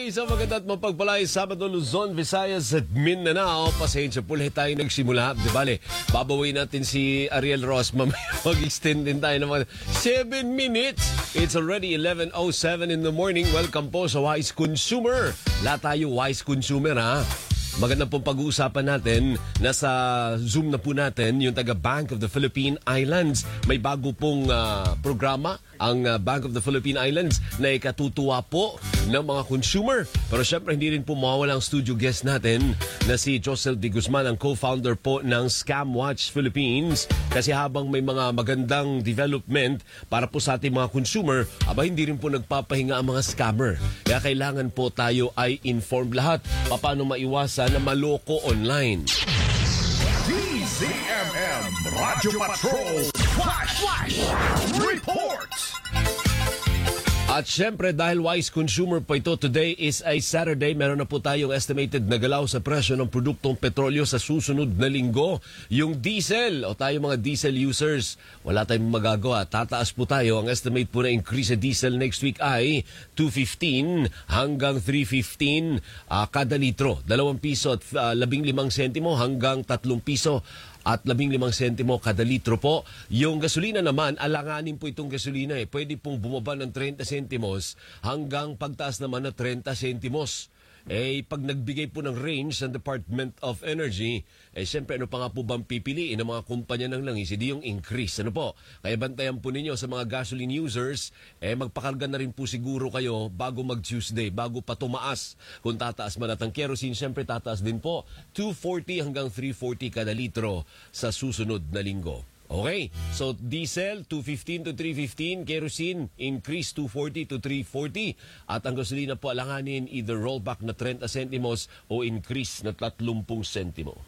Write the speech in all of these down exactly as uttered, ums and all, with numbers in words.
isang maganda at mapagpalay Sabado, Luzon, Visayas at Mindanao. Pasensya po lahat tayo nagsimula. Di bale, babawin natin si Ariel Ross. Mamaya mag-extend din tayo ng mga seven minutes. It's already eleven oh seven in the morning. Welcome po sa Wise Consumer. Lahat tayo Wise Consumer, ha? Magandang pong pag-uusapan natin. Nasa Zoom na po natin yung taga Bank of the Philippine Islands. May bago pong uh, programa ang uh, Bank of the Philippine Islands na ikatutuwa po ng mga consumer. Pero syempre hindi rin po mawawala ang studio guest natin na si Josel de Guzman, ang co-founder po ng Scam Watch Philippines. Kasi habang may mga magandang development para po sa ating mga consumer, aba hindi rin po nagpapahinga ang mga scammer. Kaya kailangan po tayo ay informed lahat paano maiwasan na maloko online. D Z M M Radyo Patrol Flash Flash Reports. At syempre dahil Wise Consumer po ito, today is a Saturday. Meron na po tayong estimated na galaw sa presyo ng produktong petrolyo sa susunod na linggo. Yung diesel o tayo mga diesel users, wala tayong magagawa. Tataas po tayo. Ang estimate po na increase sa diesel next week ay two fifteen hanggang three fifteen uh, kada litro. Dalawang piso at uh, labing limang sentimo hanggang tatlong piso at labing limang sentimo kada litro po. Yung gasolina naman, alanganin po itong gasolina eh. Pwede pong bumaba ng thirty sentimos hanggang pagtaas naman na thirty sentimos. Eh, pag nagbigay po ng range ng Department of Energy, eh, siyempre, ano pa nga po bang pipiliin ng mga kumpanya ng langis? Hindi yung increase. Ano po? Kaya bantayan po ninyo sa mga gasoline users, eh, magpakarga na rin po siguro kayo bago mag-Tuesday, bago pa tumaas. Kung tataas man at ang kerosene, siyempre tataas din po. two forty hanggang three forty kada litro sa susunod na linggo. Okay, so diesel two fifteen to three fifteen, kerosene increase two forty to three forty, at ang gasolina po alanganin either rollback na thirty sentimos o increase na thirty sentimo.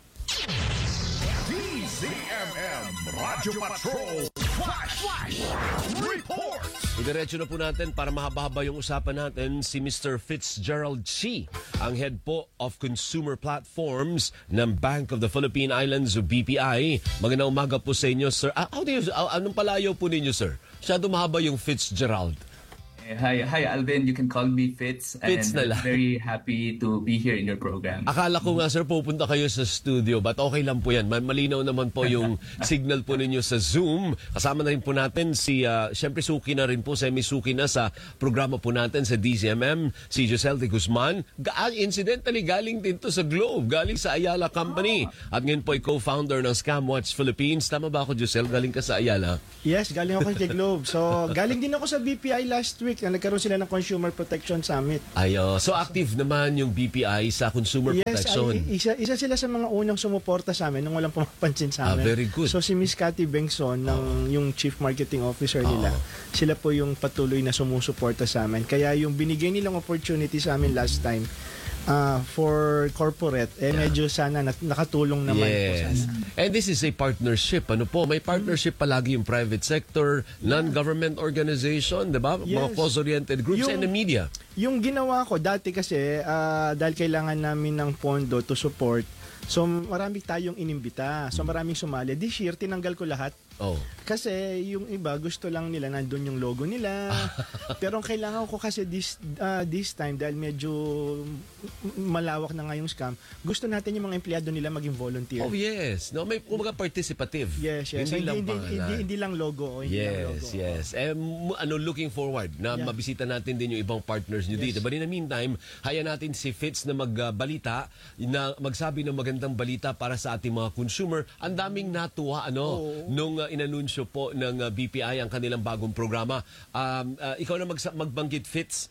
D Z M M Radyo Patrol Flash Flash Reports. Idiretso na po natin para mahaba-haba yung usapan natin si Mister Fitzgerald Chi, ang head po of consumer platforms ng Bank of the Philippine Islands o B P I. Magandang umaga po sa inyo, sir. Ah, how do you, ah, anong palayo po ninyo, sir? Masyado mahaba yung Fitzgerald. Hi, hi Alvin. You can call me Fitz. Fitz and na lang. Very happy to be here in your program. Akala ko nga, sir, pupunta kayo sa studio, but okay lang po yan. Malinaw naman po yung signal po ninyo sa Zoom. Kasama na rin po natin si, uh, siyempre suki na rin po, semi-suki na sa programa po natin sa D Z M M, si Josel de Guzman. Ga- incidentally, galing din to sa Globe, galing sa Ayala Company. At ngayon po ay co-founder ng Scam Watch Philippines. Tama ba ako, Josel? Galing ka sa Ayala? Yes, galing ako sa Globe. So, galing din ako sa B P I last week na nagkaroon sila ng Consumer Protection Summit. Ayo, so active naman yung B P I sa consumer yes, protection. Yes, isa, isa sila sa mga unang sumuporta sa amin nung walang pumapansin sa amin. Ah, very good. So si Miss Cathy Bengson, ng, yung Chief Marketing Officer nila, Oh. sila po yung patuloy na sumusuporta sa amin. Kaya yung binigay nilang opportunity sa amin last time, Uh, for corporate, eh medyo sana nat- nakatulong naman yes. po sana. And this is a partnership. Ano po? May partnership palagi yung private sector, non-government organization, di ba? Yes. Mga cause-oriented groups Yung- and the media. Yung ginawa ko dati kasi, uh, dahil kailangan namin ng pondo to support, so marami tayong inimbita. So maraming sumali. This year, tinanggal ko lahat. Oh. Kasi yung iba, gusto lang nila, nandun yung logo nila. Pero ang kailangan ko kasi this, uh, this time, dahil medyo malawak na nga yung scam, gusto natin yung mga empleyado nila maging volunteer. Oh, yes. No, may kumbaga participative. Yes, yes. Hindi, Hindi, lang hindi, pangalan. hindi, hindi lang logo. O hindi lang logo. Yes, yes. Eh, m- ano, looking forward na Yeah. mabisita natin din yung ibang partners nyo Yes. dito. But in the meantime, haya natin si Fitz na magbalita, na magsabi ng magandang balita para sa ating mga consumer. Ang daming natuwa, ano, Oo. nung uh, inanunsyo po ng uh, B P I ang kanilang bagong programa. Um, uh, ikaw na magsa- magbanggit, Fitz.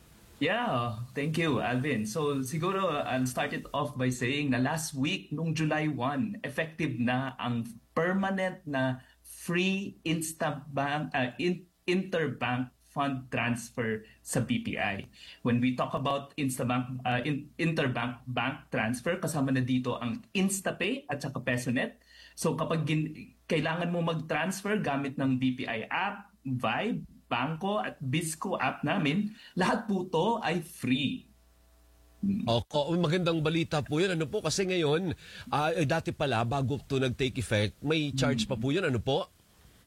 Yeah, thank you, Alvin. So siguro uh, I'll start it off by saying na last week, nung July first, effective na ang permanent na free Instabank, uh, in, interbank fund transfer sa B P I. When we talk about Instabank, uh, in, interbank bank transfer, kasama na dito ang InstaPay at saka PesoNet. So kapag gin- kailangan mo mag-transfer gamit ng B P I app, Vibe, Banko at Bisco app namin, lahat po to ay free. Opo, magandang balita po yun. Ano po? Kasi ngayon, ah, eh, dati pala, bago to nag-take effect, may charge pa po yun. Ano po?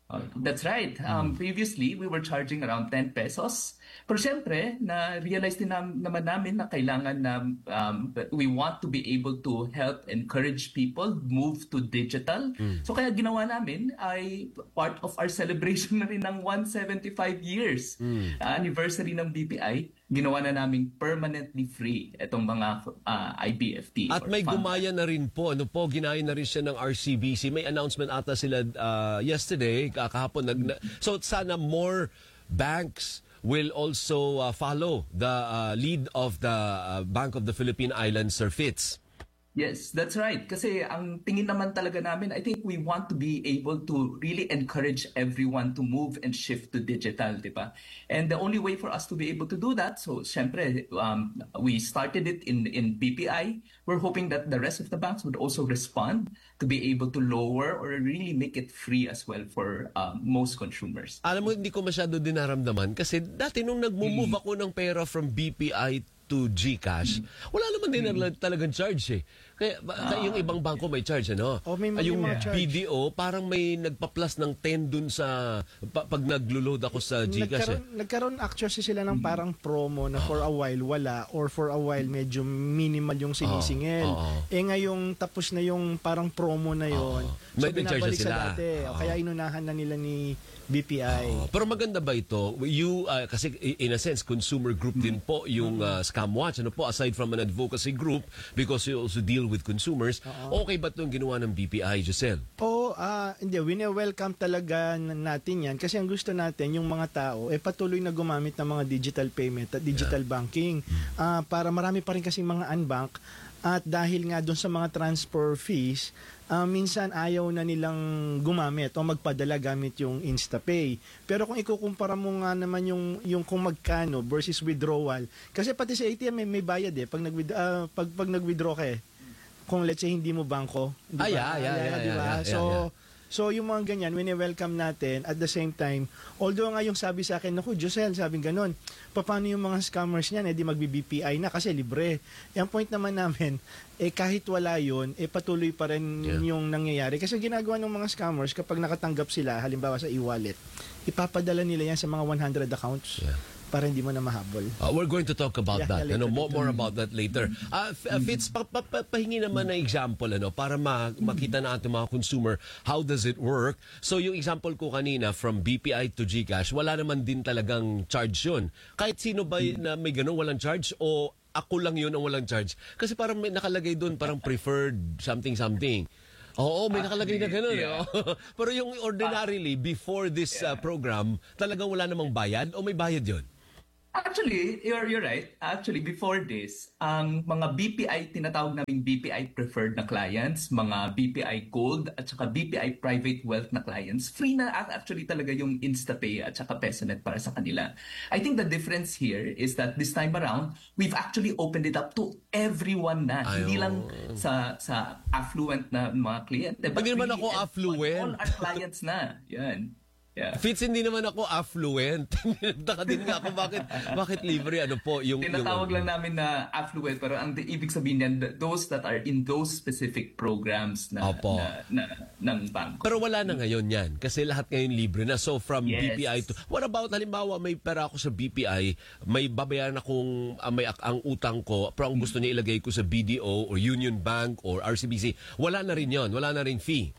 Uh, That's right. Um, Previously, we were charging around ten pesos. Pero siyempre, na-realize din nam- naman namin na kailangan na um, we want to be able to help encourage people move to digital. So kaya ginawa namin ay part of our celebration na rin ng one hundred seventy-five years uh, anniversary ng B P I. Ginawa na namin permanently free itong mga uh, I B F T. At or may fund. gumaya na rin po. Ano po, ginaya na rin siya ng R C B C. May announcement ata sila uh, yesterday, kahapon. Nag, na- so sana more banks will also uh, follow the uh, lead of the uh, Bank of the Philippine Islands, Sir Fitz. Yes, that's right. Kasi ang tingin naman talaga namin, I think we want to be able to really encourage everyone to move and shift to digital, di ba? And the only way for us to be able to do that, so syempre, um, we started it in, in B P I. We're hoping that the rest of the banks would also respond to be able to lower or really make it free as well for um, most consumers. Alam mo, hindi ko masyado dinaramdaman kasi dati nung nagmo-move ako ng pera from B P I to GCash, wala naman din mm. talagang charge eh. Kaya ba, yung ibang bangko may charge, ano? Oh, may- Ay, may yung mga charge. B D O, parang may nagpa-plus ng ten dun sa, pa, pag naglo-load ako sa GCash eh. Nagkaroon, nagkaroon actually sila ng parang promo na for a while wala or for a while medyo minimal yung sinisingil. Oo, oo. Eh ngayong tapos na yung parang promo na yon. Oo. So May nag-charge binabalik na sila. sa dati. O, Oo. kaya inunahan na nila ni B P I. Oh, pero maganda ba ito? You, uh, kasi in a sense, consumer group din po yung uh, Scam Watch. Ano po, aside from an advocacy group, because you also deal with consumers, okay ba itong ginawa ng B P I, Giselle? Oo, ah, hindi, wini-welcome talaga n- natin yan kasi ang gusto natin yung mga tao eh patuloy na gumamit ng mga digital payment at digital banking. Ah, para marami pa rin kasi mga unbank at dahil nga doon sa mga transfer fees, ah, minsan ayaw na nilang gumamit o magpadala gamit yung InstaPay. Pero kung ikukumpara mo nga naman yung yung kung magkano versus withdrawal, kasi pati sa A T M may, may bayad eh pag nag pag pag nag-withdraw ka eh. Kung let's say hindi mo bangko, di ba? Ah, yeah, yeah, yeah, di ba? yeah, yeah, So yeah. So yung mga ganyan, wini-welcome natin at the same time, although nga yung sabi sa akin, naku, Josel, sabing ganun, paano yung mga scammers niyan, eh di mag-B P I na kasi libre. Yung point naman namin, eh kahit wala yun, eh patuloy pa rin Yeah. yung nangyayari. Kasi ginagawa ng mga scammers, kapag nakatanggap sila, halimbawa sa e-wallet, ipapadala nila yan sa mga one hundred accounts Yeah. para hindi mo na mahabol. Uh, we're going to talk about Yeah, that. yeah, Ano, later, more, later. more about that later. Uh, F- uh, Fitz, pa, pa, pa, pahingi naman na example ano para ma- makita na ating mga consumer how does it work. So yung example ko kanina from B P I to GCash, wala naman din talagang charge yun. Kahit sino ba y- na may ganun walang charge o ako lang yun ang walang charge? Kasi parang may nakalagay doon parang preferred something something. Oo, may nakalagay na gano'n. Yeah. Eh. Pero yung ordinarily, before this uh, program, talagang wala namang bayad o may bayad yun? Actually, you're you're right. Actually, before this, ang mga B P I, tinatawag naming B P I preferred na clients, mga B P I Gold at saka B P I Private Wealth na clients, free na actually talaga yung InstaPay at saka PesoNet para sa kanila. I think the difference here is that this time around, we've actually opened it up to everyone na. Ayun. Hindi lang sa sa affluent na mga kliyente. but Hindi naman really ako everyone, affluent. All our clients na. Yan. Yeah. Fitz, hindi naman ako affluent. Nagtaka din nga ako, bakit, bakit libre? Ano po, yung... Tinatawag yung, lang namin na affluent, pero ang di- ibig sabihin yan, th- those that are in those specific programs na, Opo. na, na ng banko. Pero wala na ngayon yan. Kasi lahat ngayon libre na. So from Yes. B P I to... What about, halimbawa, may pera ako sa B P I, may babayaran akong ah, may, ang utang ko, pero ang gusto niya ilagay ko sa B D O or Union Bank or R C B C, wala na rin yon, wala na rin fee.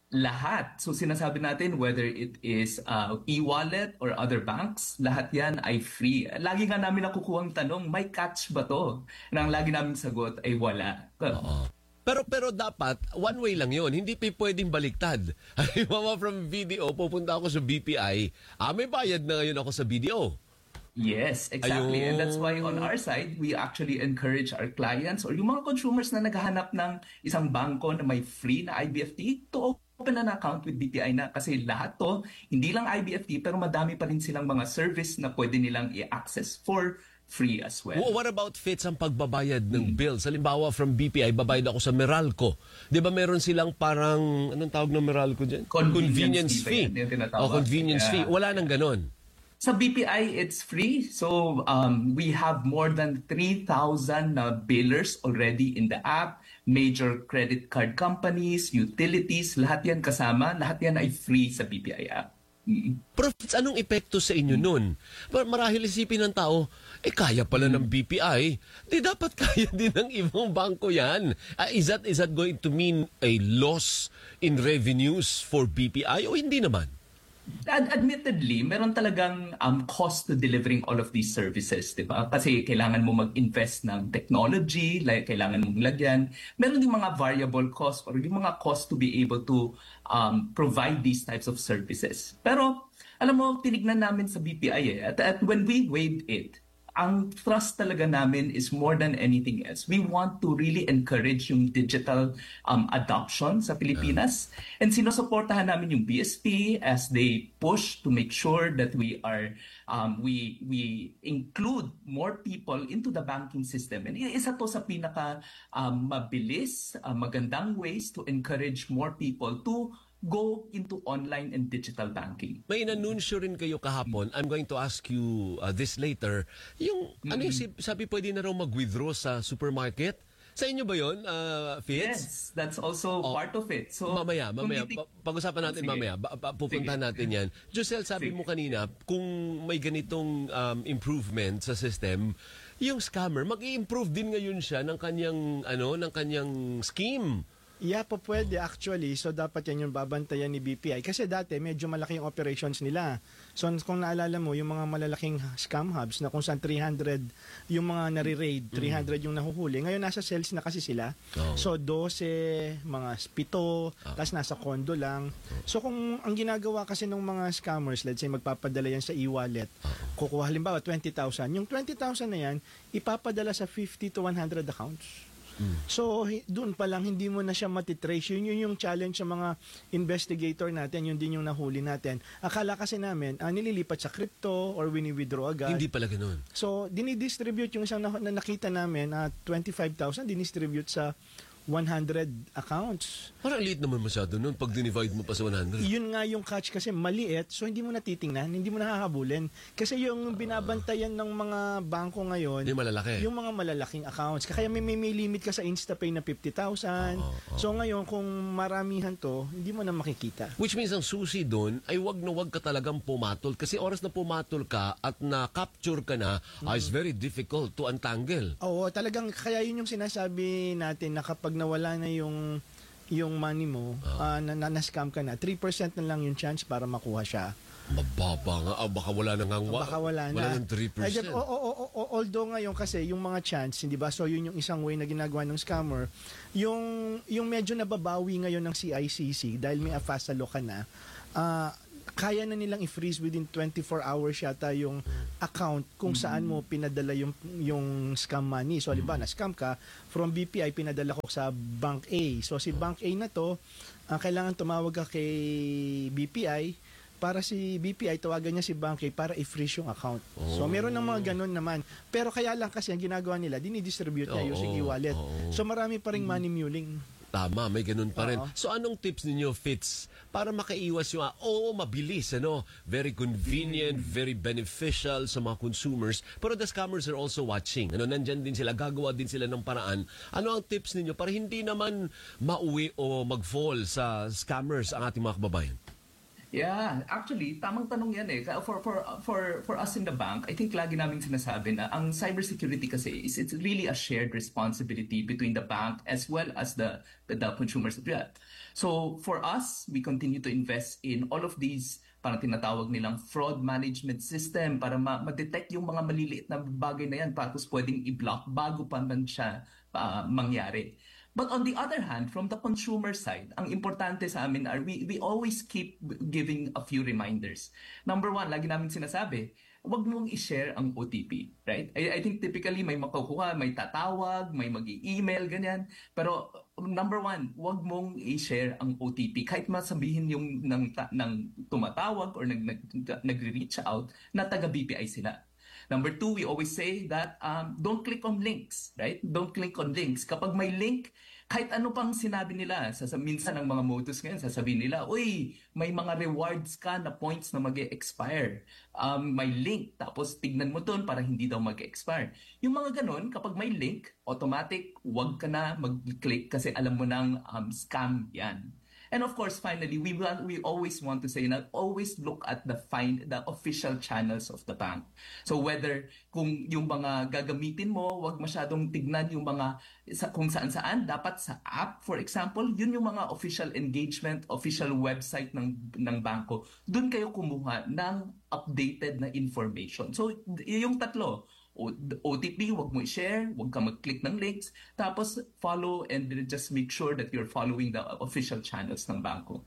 Lahat. So sinasabi natin, whether it is uh, e-wallet or other banks, lahat yan ay free. Lagi nga namin nakukuha ang tanong, may catch ba to? Na ang lagi namin sagot ay wala. Oo. Pero pero dapat one way lang 'yon. Hindi pa pwedeng baliktad. Halimbawa from B D O pupunta ako sa B P I, ah may bayad na ngayon ako sa B D O. Yes, exactly. Ayun. And that's why on our side, we actually encourage our clients or yung mga consumers na naghahanap ng isang bangko na may free na I B F T to open an account with B P I na kasi lahat to, hindi lang I B F T pero madami pa rin silang mga service na pwede nilang i-access for free as well. Wha- What about Fitz ang pagbabayad ng bills? Halimbawa from B P I, babayad ako sa Meralco. 'Di ba meron silang parang anong tawag ng Meralco diyan? Convenience fee fee. ba yan? Yung tinatawag. O convenience Yeah. fee. Wala nang ganon. Sa B P I, it's free. So um, we have more than three thousand uh, billers already in the app. Major credit card companies, utilities, lahat yan kasama. Lahat yan ay free sa B P I app. Pero anong epekto sa inyo nun? Mar- Marahil isipin ng tao, eh kaya pala ng B P I, di dapat kaya din ng ibang bangko yan. Uh, is that is that going to mean a loss in revenues for B P I o hindi naman? Ad- admittedly, meron talagang um, cost to delivering all of these services, di ba? Kasi kailangan mo mag-invest ng technology, like kailangan mong lagyan. Meron din mga variable cost or yung mga cost to be able to um, provide these types of services. Pero, alam mo, tinignan namin sa B P I eh. At, at when we weighed it, ang thrust talaga namin is more than anything else. We want to really encourage yung digital um, adoption sa Pilipinas. And sinusuportahan namin yung B S P as they push to make sure that we are um, we we include more people into the banking system. And isa to sa pinaka um, mabilis, uh, magandang ways to encourage more people to go into online and digital banking. May inanunsyo rin kayo kahapon. I'm going to ask you uh, this later. Yung, mm-hmm. ano yung sabi, pwede na raw mag-withdraw sa supermarket? Sa inyo ba yun, uh, Fitz? Yes, that's also oh, part of it. So mamaya, mamaya. Pa- pag-usapan natin sige. mamaya. Ba- pa- pupuntahan sige. natin yan. Josel, sabi sige. mo kanina, kung may ganitong um, improvement sa system, yung scammer, mag-i-improve din ngayon siya ng kanyang, ano, ng kanyang scheme. Yeah, po pwede actually. So dapat yan yung babantayan ni B P I. Kasi dati medyo malaki yung operations nila. So kung naalala mo, yung mga malalaking scam hubs na kung saan three hundred yung mga nare-raid, three hundred yung nahuhuli. Ngayon nasa sales na kasi sila. Oh. So twelve, mga pito, oh. tas nasa condo lang. So kung ang ginagawa kasi ng mga scammers, let's say magpapadala yan sa e-wallet, kukuha halimbawa twenty thousand. Yung twenty thousand na yan, ipapadala sa fifty to one hundred accounts. So, doon pa lang, hindi mo na siya matitrace. Yun, yun yung challenge sa mga investigator natin, yun din yung nahuli natin. Akala kasi namin, ah, nililipat sa crypto or wini-withdraw agad. Hindi pala ganoon. So, dinidistribute yung isang na, na nakita namin, ah, twenty-five thousand, dinidistribute sa one hundred accounts. Parang liit naman masyado nun pag dinivide mo pa sa one hundred. Yun nga yung catch kasi maliit, so hindi mo natitingnan, hindi mo nahahabulin. Kasi yung binabantayan ng mga bangko ngayon, yung malalaki. Yung mga malalaking accounts. Kaya may, may, may limit ka sa InstaPay na fifty thousand. Oh, oh. So ngayon, kung maramihan to, hindi mo na makikita. Which means ang susi doon ay wag na wag ka talagang pumatol. Kasi oras na pumatol ka at na-capture ka na, mm. ah, it's very difficult to untangle. Oo, talagang kaya yun yung sinasabi natin na kapag nawala na yung yung money mo, oh. uh, na, na, na-scam ka na, three percent na lang yung chance para makuha siya. Mababa nga. Ah, baka wala na nga. Baka wala na. Wala ng three percent. Ay, o, o, o, o, although ngayon kasi yung mga chance, hindi ba? So yun yung isang way na ginagawa ng scammer. Yung, yung medyo nababawi ngayon ng C I C C dahil may afasalo ka na, ah, uh, kaya na nilang i-freeze within twenty-four hours yata yung account kung saan mo pinadala yung yung scam money. So, halimbawa, na-scam ka, from B P I, pinadala ko sa Bank A. So, si Bank A na to, uh, kailangan tumawag ka kay B P I para si B P I, tawagan niya si Bank A para i-freeze yung account. Oh. So, meron ng mga ganun naman. Pero kaya lang kasi, ang ginagawa nila, dinidistribute niya oh, using e-wallet. Oh. So, marami pa ring money muling. Tama, may ganun pa rin. Uh-huh. So anong tips ninyo, Fitz, para makaiwas yung, oo, mabilis, ano? Very convenient, very beneficial sa mga consumers. Pero the scammers are also watching. Ano, nandyan din sila, gagawa din sila ng paraan. Ano ang tips ninyo para hindi naman mauwi o mag-fall sa scammers ang ating mga kababayan? Yeah, actually, tamang tanong yan eh. For for for for us in the bank, I think lagi naming sinasabi na ang cybersecurity kasi is it's really a shared responsibility between the bank as well as the the, the consumers. So for us, we continue to invest in all of these parang tinatawag nilang fraud management system para ma- ma-detect yung mga maliliit na bagay na yan tapos pwedeng i-block bago pa man siya uh, mangyari. But on the other hand, from the consumer side, ang importante sa amin are we, we always keep giving a few reminders. Number one, lagi namin sinasabi, wag mong i-share ang O T P, right? I, I think typically may makukuha, may tatawag, may mag-i-email, ganyan. Pero number one, wag mong i-share ang O T P. Kahit masabihin yung ng, ng tumatawag or nag, nag, nag-reach out na taga-B P I sila. Number two, we always say that um, don't click on links, right? Don't click on links. Kapag may link, kahit ano pang sinabi nila, sa minsan ng mga modus ngayon, sasabihin nila, uy, may mga rewards ka na points na mag-e-expire. Um, may link, tapos tignan mo dun para hindi daw mag-e-expire. Yung mga ganun, kapag may link, automatic, wag ka na mag-click kasi alam mo nang um, scam yan. And of course, finally, we want, we always want to say na always look at the find the official channels of the bank. So whether kung yung mga gagamitin mo, wag masyadong tignan yung mga sa, kung saan-saan, dapat sa app, for example, yun yung mga official engagement, official website ng ng bangko. Doon kayo kumuha ng updated na information. So y- yung tatlo, O- O T P, wag mo i-share, wag ka mag-click ng links, tapos follow and just make sure that you're following the official channels ng bangko.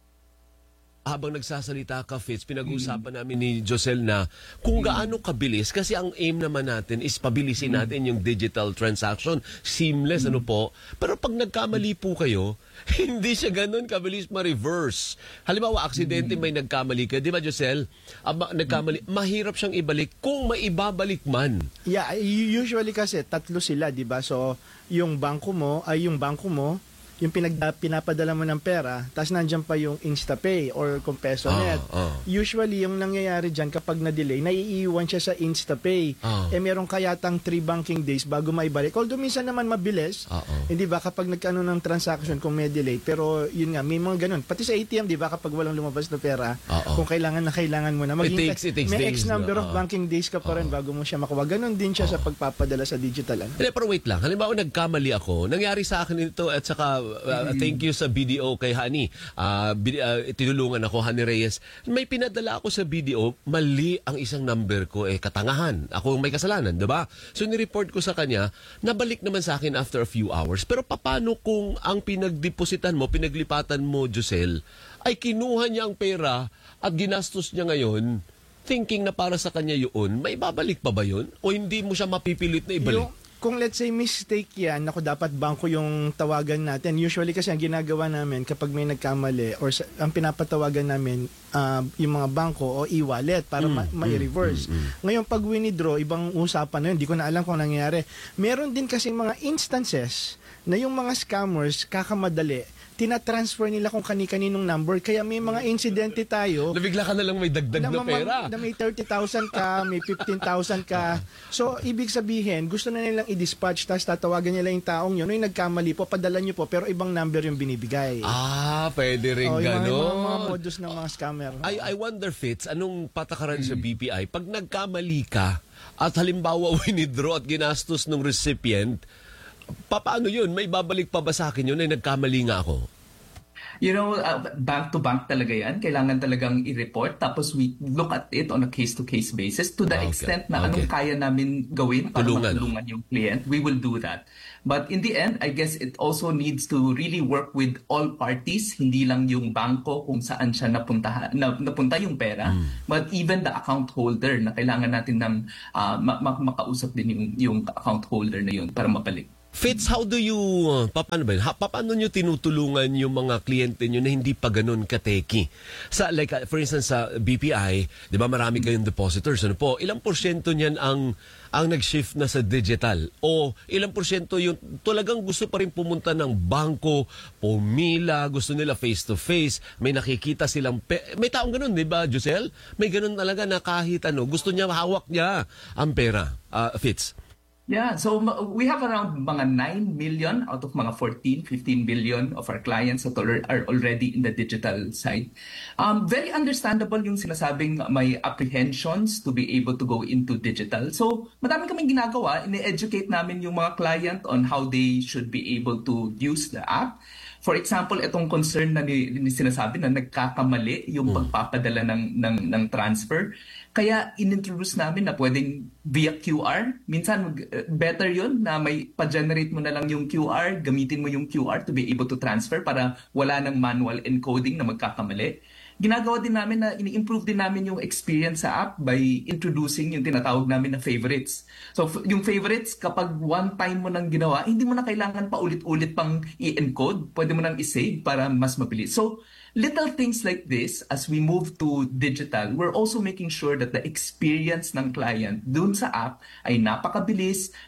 Habang nagsasalita ka, Fitz, pinag-uusapan namin ni Josel na kung gaano kabilis, kasi ang aim naman natin is pabilisin natin yung digital transaction. Seamless, ano po. Pero pag nagkamali po kayo, hindi siya ganun kabilis ma-reverse. Halimbawa, aksidente may nagkamali ka. Di ba, Josel? Aba, nagkamali. Mahirap siyang ibalik kung maibabalik man. Yeah, usually kasi tatlo sila, 'di ba? So, yung bangko mo ay yung bangko mo, yung pinag pinapadala mo ng pera, tapos nandiyan pa yung InstaPay or kung PesoNet. Ah, ah. Usually, yung nangyayari dyan kapag na-delay, naiiwan siya sa InstaPay. Ah. Eh, meron kayatang three banking days bago maibalik. Although minsan naman mabilis, Ah, ah. hindi ba, kapag nagkano ng transaction kung may delay. Pero yun nga, may mga ganun. Pati sa A T M, di ba, kapag walang lumabas na pera, Ah, ah. kung kailangan na kailangan mo na. It takes- it takes may days, X number no? of Ah. banking days ka pa rin bago mo siya makuha. Ganun din siya sa pagpapadala sa digital. Ano? Hindi, pero wait lang. Halimbawa, nagkamali ako. Nangyari sa akin ito at saka uh, thank you sa B D O kay Hani. Uh, B- uh, tinulungan ako, Hani Reyes. May pinadala ako sa B D O, mali ang isang number ko, eh, katangahan. Ako may kasalanan, diba? So, nireport ko sa kanya, nabalik naman sa akin after a few hours. Pero paano kung ang pinagdepositan mo, pinaglipatan mo, Josel, ay kinuha niya ang pera at ginastos niya ngayon, thinking na para sa kanya yun, may babalik pa ba yun? O hindi mo siya mapipilit na ibalik? Yung, kung let's say mistake yan, ako dapat bangko yung tawagan natin. Usually kasi ang ginagawa namin kapag may nagkamali or sa, ang pinapatawagan namin uh, yung mga bangko o e-wallet para Mm, ma- ma-reverse. mm, mm. Ngayon pag winidraw, ibang usapan na yun. Hindi ko na alam kung ano nangyayari. Meron din kasi mga instances na yung mga scammers kakamadali, tinatransfer nila kung kani-kaninong number. Kaya may mga insidente tayo Nabigla ka na lang may dagdag na, mamang- pera. na may thirty thousand ka, may fifteen thousand ka. So, ibig sabihin, gusto na nilang i-dispatch, tapos tatawagan nila yung taong yun. Yung nagkamali po, padala nyo po, pero ibang number yung binibigay. Ah, pwede rin Oh, yung mga, gano'n. mga, mga modus ng mga scammer. I, I wonder, Fitz, anong patakaran sa B P I? Pag nagkamali ka at halimbawa winidraw at ginastos ng recipient, pa- paano yun? May babalik pa ba sa akin yun ay nagkamali nga ako? You know, uh, bank to bank talaga yan. Kailangan talagang i-report. Tapos we look at it on a case-to-case basis to the Okay. extent na Okay. anong kaya namin gawin para Tulungan. matulungan yung client. We will do that. But in the end, I guess it also needs to really work with all parties. Hindi lang yung bangko kung saan siya napunta, na, napunta yung pera. But even the account holder na kailangan natin ng uh, ma- ma- makausap din yung, yung account holder na yun para mabalik. Fitz, how do you, uh, pa- paano ba yun? Ha, pa- paano nyo tinutulungan yung mga kliyente nyo na hindi pa ganun kateki? Sa, like, uh, for instance, sa B P I, di ba marami kayong depositors, ano po? Ilang porsyento niyan ang, ang nag-shift na sa digital? O ilang porsyento yung talagang gusto pa rin pumunta ng bangko, pumila, gusto nila face-to-face, may nakikita silang, pe- may taong ganun, di ba, Josel? May ganun talaga na kahit ano, gusto niya, hawak niya ang pera. Uh, Fitz? Yeah, so ma- we have around mga nine million out of mga fourteen, fifteen billion of our clients that are are already in the digital side. Um, very understandable yung sinasabing may apprehensions to be able to go into digital. So madami kaming ginagawa, ini-educate namin yung mga client on how they should be able to use the app. For example, itong concern na ni, ni sinasabi na nagkakamali yung pagpapadala ng, ng, ng transfer. Kaya inintroduce namin na pwedeng via Q R. Minsan, uh, better yun na may pa-generate mo na lang yung Q R, gamitin mo yung Q R to be able to transfer para wala ng manual encoding na magkakamali. Ginagawa din namin na ini-improve din namin yung experience sa app by introducing yung tinatawag namin na favorites. So f- yung favorites, kapag one time mo nang ginawa, hindi mo na kailangan pa ulit-ulit pang i-encode. Pwede mo nang i-save para mas mabilis. So little things like this, as we move to digital, we're also making sure that the experience ng client dun sa app ay napakabilis,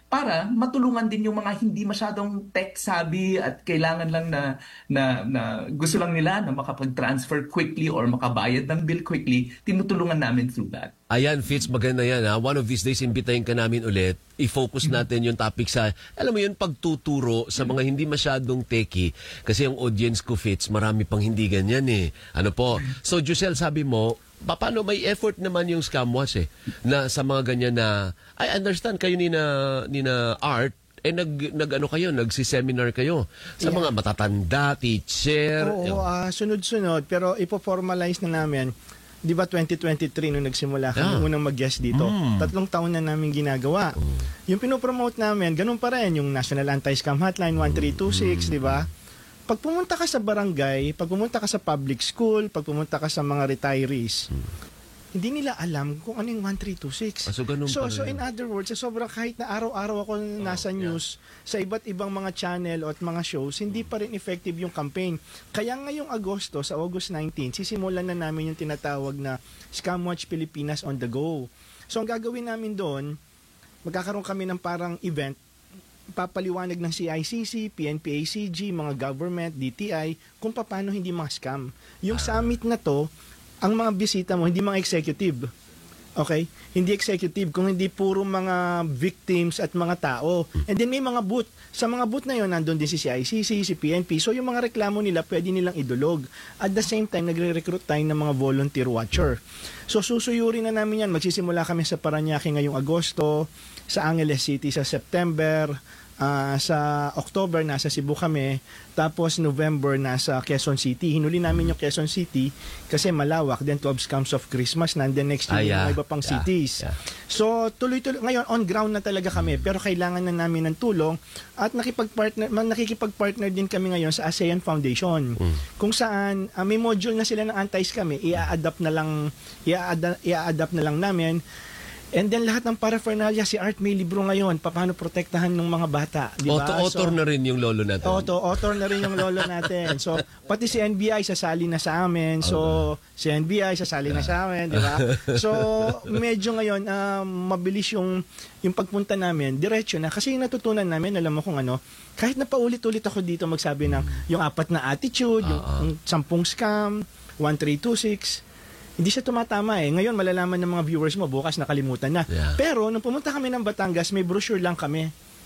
para matulungan din yung mga hindi masyadong tech savvy at kailangan lang na, na, na gusto lang nila na makapag-transfer quickly or makabayad ng bill quickly, tinutulungan namin through that. Ayan, Fitz, maganda yan. Ha? One of these days, imbitahin ka namin ulit. I-focus natin yung topic sa, alam mo yun, pagtuturo sa mga hindi masyadong techy. Kasi yung audience ko, Fitz, marami pang hindi ganyan eh. Ano po? So, Giselle, sabi mo, paano may effort naman yung Scamwash eh, na sa mga ganyan na, I understand kayo ni na, ni na Art, eh nag, nag ano kayo, nagsi-seminar kayo sa Yeah. mga matatanda, teacher. Oo, ah, sunod-sunod. Pero ipo-formalize na namin. Di ba twenty twenty-three nung nagsimula kami Yeah. unang mag-guest dito? Mm. Tatlong taon na namin ginagawa. Yung pinopromote namin, ganun pa rin. Yung National Anti-Scam Hotline one three two six, di ba? Pag pumunta ka sa barangay, pag pumunta ka sa public school, pag pumunta ka sa mga retirees, hindi nila alam kung ano yung one three two six. Ah, so ganun so, pala so yun. in other words, sa sobrang kahit na araw-araw ako nasa news, sa iba't ibang mga channel at mga shows, hindi pa rin effective yung campaign. Kaya ngayong Agosto, sa August nineteenth, sisimulan na namin yung tinatawag na Scamwatch Pilipinas on the Go. So ang gagawin namin doon, magkakaroon kami ng parang event, papaliwanag ng C I C C, P N P A C G, mga government, D T I, kung paano hindi mga scam. Yung summit na to, ang mga bisita mo, hindi mga executive. Okay? Hindi executive, kung hindi puro mga victims at mga tao. And then may mga booth. Sa mga booth na yon, nandun din si C I C C, si P N P. So yung mga reklamo nila, pwede nilang idulog. At the same time, nagre-recruit tayo ng mga volunteer watcher. So susuyurin na namin yan. Magsisimula kami sa Parañaque ngayong Agosto, sa Angeles City sa September, Uh, sa October nasa Cebu kami, tapos November nasa Quezon City. Hinuli namin yung Quezon City kasi malawak, then twelve scams of Christmas, nandun next year Ah, yeah. yung iba pang Yeah. cities. Yeah. So tuloy-tuloy ngayon on ground na talaga kami, pero kailangan na namin ng tulong at nakipag-partner man nakikipag-partner din kami ngayon sa ASEAN Foundation. Kung saan uh, may module na sila ng anti-scam eh, i-adapt na lang i-adapt, i-adapt na lang namin. And then lahat ng paraphernalia, si Art may libro ngayon, paano protektahan ng mga bata, di ba? Auto-author So, na rin yung lolo natin. Auto, author na rin yung lolo natin. So, pati si N B I sasali na sa amin. So, si N B I sasali na sa amin, di ba? So, medyo ngayon, uh, mabilis yung, yung pagpunta namin, diretso na. Kasi yung natutunan namin, alam mo kung ano, kahit na paulit-ulit ako dito magsabi ng yung apat na attitude, yung, yung sampung scam, one three two six, hindi siya tumatama eh. Ngayon, malalaman ng mga viewers mo, bukas nakalimutan na. Yeah. Pero, nung pumunta kami ng Batangas, may brochure lang kami.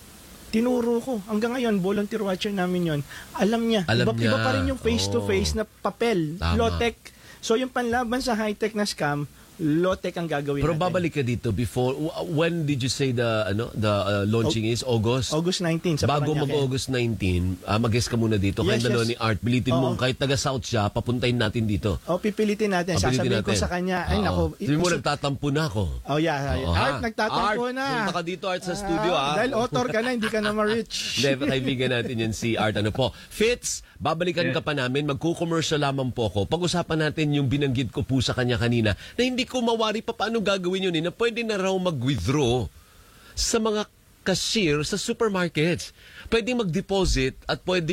Tinuro ko. Hanggang ngayon, volunteer watcher namin yon. Alam niya. Alam iba, niya. iba pa rin yung face-to-face Oo. na papel. Tama. Low-tech. So, yung panlaban sa high-tech na scam, low-tech ang gagawin Pero natin. babalik ka dito before, w- when did you say the ano the uh, launching is? August? August nineteenth sa Bago Parañaque. mag-August nineteenth, uh, mag-guess ka muna dito. Kaya Yes, dalawa yes. ni Art, bilitin Oo. mong kahit taga-South siya, papuntahin natin dito. O, pipilitin natin. Pabilitin Sasabihin ko natin. sa kanya, ay Oo. nako. Sabi mo, ipuso- nagtatampo na ako. Oh, yeah. Oo, Art, ha? nagtatampo Art, na. punta ka dito, Art, sa studio, ah. Dahil author ka na, hindi ka na ma-reach. Hindi, kaibigan natin yan si Art. Ano po? Fitz, babalikan ka pa namin. Magko-commercial lamang po ako. Pag-usapan natin yung binanggit ko po sa kanya kanina na hindi ko mawari pa paano gagawin yun eh, na pwede na raw mag-withdraw sa mga cashier sa supermarkets. Pwede mag-deposit at pwede